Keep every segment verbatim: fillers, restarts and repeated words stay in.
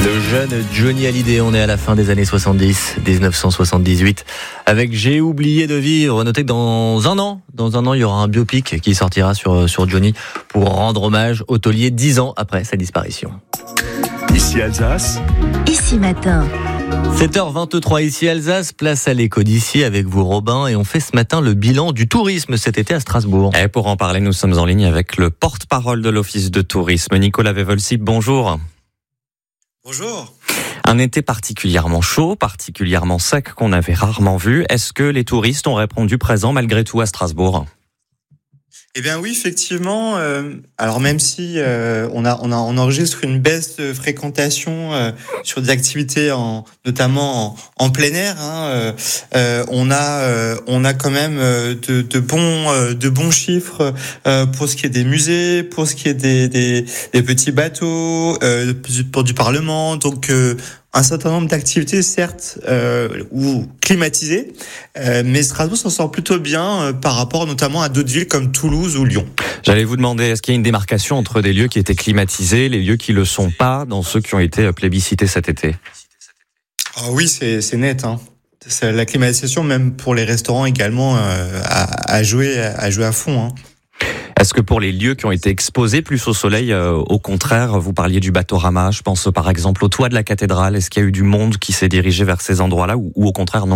Le jeune Johnny Hallyday, on est à la fin des années soixante-dix, dix-neuf cent soixante-dix-huit, avec J'ai oublié de vivre. Notez que dans un an, dans un an, il y aura un biopic qui sortira sur, sur Johnny pour rendre hommage au taulier dix ans après sa disparition. Ici Alsace. Ici Matin. sept heures vingt-trois ici Alsace, place à l'écho d'ici avec vous Robin, et on fait ce matin le bilan du tourisme cet été à Strasbourg. Et pour en parler, nous sommes en ligne avec le porte-parole de l'Office de tourisme, Nicolas Wevelsiep. Bonjour. Bonjour. Un été particulièrement chaud, particulièrement sec qu'on avait rarement vu. Est-ce que les touristes ont répondu présent malgré tout à Strasbourg ? Eh bien oui, effectivement. Euh, alors même si euh, on a on a on enregistre une baisse de fréquentation euh, sur des activités en notamment en, en plein air, hein, euh, euh, on a euh, on a quand même euh, de, de bons euh, de bons chiffres euh, pour ce qui est des musées, pour ce qui est des des, des petits bateaux, euh, pour du Parlement. Donc euh, un certain nombre d'activités, certes, euh, ou climatisées, euh, mais Strasbourg s'en sort plutôt bien euh, par rapport notamment à d'autres villes comme Toulouse ou Lyon. J'allais vous demander, est-ce qu'il y a une démarcation entre des lieux qui étaient climatisés, les lieux qui le sont pas, dans ceux qui ont été plébiscités cet été ? Ah oui, c'est, c'est net. Hein. C'est la climatisation, même pour les restaurants également, euh, à, à jouer, à jouer à fond. Hein. Est-ce que pour les lieux qui ont été exposés plus au soleil, euh, au contraire, vous parliez du Batorama, je pense par exemple au toit de la cathédrale, est-ce qu'il y a eu du monde qui s'est dirigé vers ces endroits-là ou, ou au contraire non ?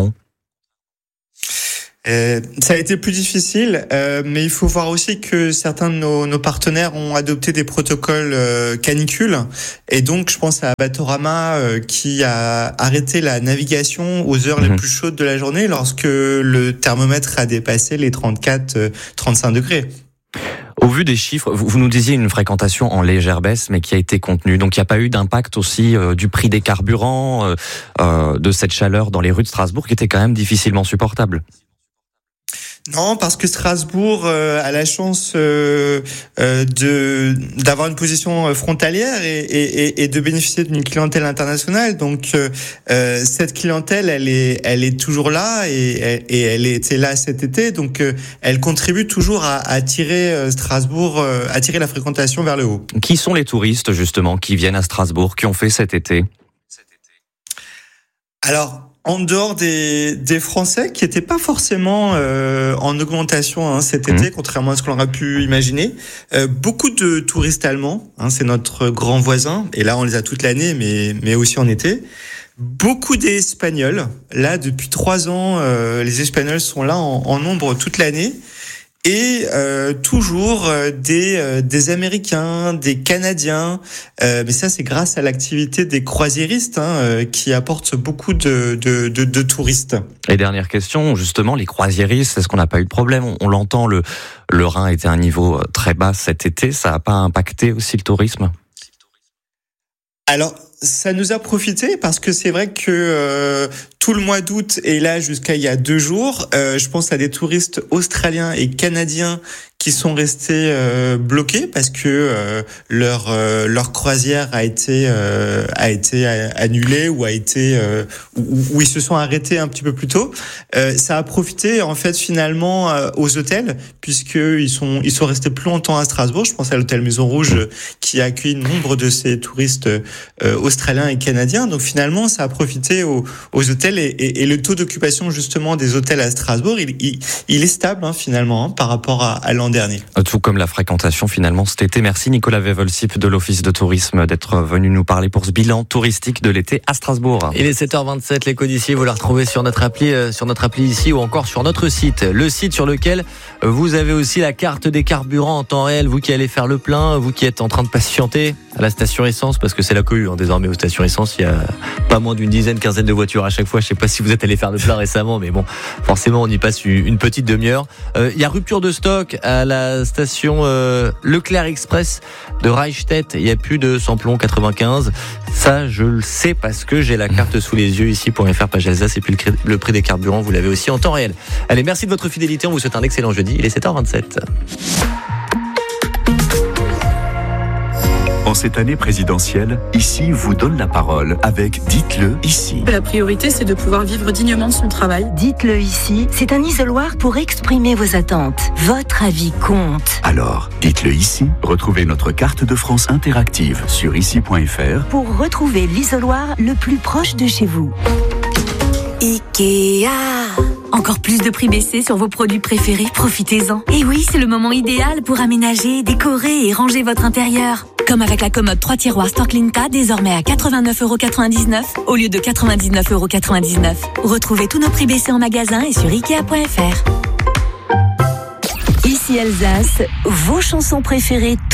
Euh, ça a été plus difficile, euh, mais il faut voir aussi que certains de nos, nos partenaires ont adopté des protocoles euh, canicules, et donc je pense à Batorama euh, qui a arrêté la navigation aux heures mmh. les plus chaudes de la journée lorsque le thermomètre a dépassé les trente-quatre à trente-cinq degrés. Au vu des chiffres, vous, vous nous disiez une fréquentation en légère baisse, mais qui a été contenue. Donc il n'y a pas eu d'impact aussi euh, du prix des carburants, euh, euh, de cette chaleur dans les rues de Strasbourg qui était quand même difficilement supportable. Non, parce que Strasbourg euh, a la chance euh, euh, de d'avoir une position frontalière et, et, et de bénéficier d'une clientèle internationale. Donc euh, cette clientèle, elle est elle est toujours là et, et elle était là cet été. Donc euh, elle contribue toujours à, à tirer Strasbourg, euh, à tirer la fréquentation vers le haut. Qui sont les touristes justement qui viennent à Strasbourg, qui ont fait cet été ? Alors. En dehors des, des Français qui n'étaient pas forcément euh, en augmentation hein, cet été, mmh. contrairement à ce qu'on aurait pu imaginer, euh, beaucoup de touristes allemands, hein, c'est notre grand voisin, et là on les a toute l'année, mais, mais aussi en été. Beaucoup d'Espagnols, là depuis trois ans, euh, les Espagnols sont là en, en nombre toute l'année. Et euh, toujours euh, des euh, des Américains, des Canadiens, euh, mais ça c'est grâce à l'activité des croisiéristes hein, euh, qui apportent beaucoup de, de de de touristes. Et dernière question, justement, les croisiéristes, est-ce qu'on n'a pas eu de problème ? On, on l'entend, le le Rhin était à un niveau très bas cet été, ça n'a pas impacté aussi le tourisme ? Alors, ça nous a profité parce que c'est vrai que euh, tout le mois d'août et là jusqu'à il y a deux jours, euh, je pense à des touristes australiens et canadiens qui sont restés euh, bloqués parce que euh, leur euh, leur croisière a été euh, a été annulée ou a été euh, ou, ou ils se sont arrêtés un petit peu plus tôt. Euh, ça a profité en fait finalement euh, aux hôtels puisque ils sont ils sont restés plus longtemps à Strasbourg. Je pense à l'hôtel Maison Rouge euh, qui a accueilli nombre de ces touristes euh, australiens et canadiens. Donc finalement ça a profité aux, aux hôtels et, et, et le taux d'occupation justement des hôtels à Strasbourg il il, il est stable hein, finalement hein, par rapport à, à l'an dernier. Tout comme la fréquentation finalement cet été. Merci Nicolas Wevelsiep de l'Office de tourisme d'être venu nous parler pour ce bilan touristique de l'été à Strasbourg. Il est sept heures vingt-sept, l'écho d'ici, vous la retrouvez sur notre appli, euh, sur notre appli ici ou encore sur notre site. Le site sur lequel vous avez aussi la carte des carburants en temps réel, vous qui allez faire le plein, vous qui êtes en train de patienter à la station essence, parce que c'est la cohue hein, désormais aux stations essence, il y a pas moins d'une dizaine, quinzaine de voitures à chaque fois. Je sais pas si vous êtes allé faire le plein récemment, mais bon, forcément on y passe une petite demi-heure. Euh, il y a rupture de stock à la station euh, Leclerc Express de Reichstedt, il n'y a plus de samplon quatre-vingt-quinze. Ça, je le sais parce que j'ai la carte sous les yeux ici pour F R Page Alsace et puis le, le prix des carburants, vous l'avez aussi en temps réel. Allez, merci de votre fidélité, on vous souhaite un excellent jeudi, il est sept heures vingt-sept. En cette année présidentielle, Ici vous donne la parole avec Dites-le ici. La priorité, c'est de pouvoir vivre dignement de son travail. Dites-le ici, c'est un isoloir pour exprimer vos attentes. Votre avis compte. Alors, dites-le ici. Retrouvez notre carte de France interactive sur ici point f r pour retrouver l'isoloir le plus proche de chez vous. Ikea. Encore plus de prix baissés sur vos produits préférés, profitez-en. Et oui, c'est le moment idéal pour aménager, décorer et ranger votre intérieur. Comme avec la commode trois tiroirs Storklinka, désormais à quatre-vingt-neuf euros quatre-vingt-dix-neuf au lieu de quatre-vingt-dix-neuf euros quatre-vingt-dix-neuf. Retrouvez tous nos prix baissés en magasin et sur ikea point f r. Ici Alsace, vos chansons préférées